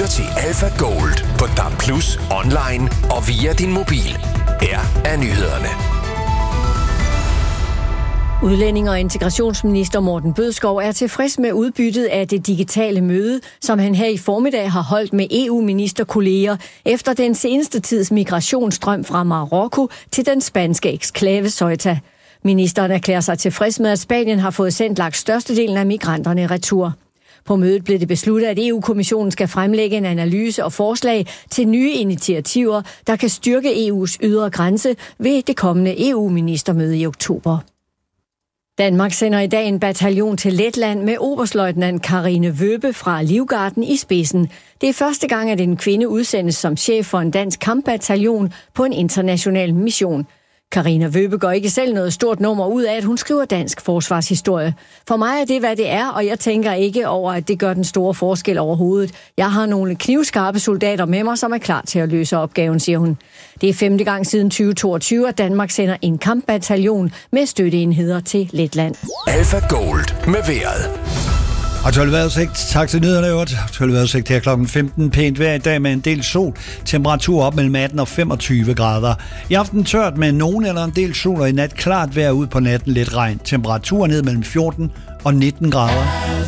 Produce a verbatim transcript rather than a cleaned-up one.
til Alpha Gold på D A B plus, online og via din mobil. Her er nyhederne. Udlænding- og integrationsminister Morten Bødskov er tilfreds med udbyttet af det digitale møde, som han her i formiddag har holdt med E U-ministerkolleger efter den seneste tids migrationsstrøm fra Marokko til den spanske eksklave Ceuta. Ministeren erklærer sig tilfreds med, at Spanien har fået sendt langt størstedelen af migranterne retur. På mødet blev det besluttet, at E U-kommissionen skal fremlægge en analyse og forslag til nye initiativer, der kan styrke E U's ydre grænse ved det kommende E U-ministermøde i oktober. Danmark sender i dag en bataljon til Letland med oberstløjtnant Karine Wøbe fra Livgarden i spidsen. Det er første gang, at en kvinde udsendes som chef for en dansk kampbataljon på en international mission. Karina Wøbe gør ikke selv noget stort nummer ud af, at hun skriver dansk forsvarshistorie. For mig er det, hvad det er, og jeg tænker ikke over, at det gør den store forskel overhovedet. Jeg har nogle knivskarpe soldater med mig, som er klar til at løse opgaven, siger hun. Det er femte gang siden tyve toogtyve, at Danmark sender en kampbataljon med støtteenheder til Letland. Alpha Gold med vejret. Og tolv vejrudsigt, tak til nyhederne i øvrigt. tolv vejrudsigt her klokken femten. Pænt vejr i dag med en del sol. Temperatur op mellem atten og femogtyve grader. I aften tørt med nogen eller en del sol, og i nat klart vejr ud på natten lidt regn. Temperatur ned mellem fjorten og nitten grader.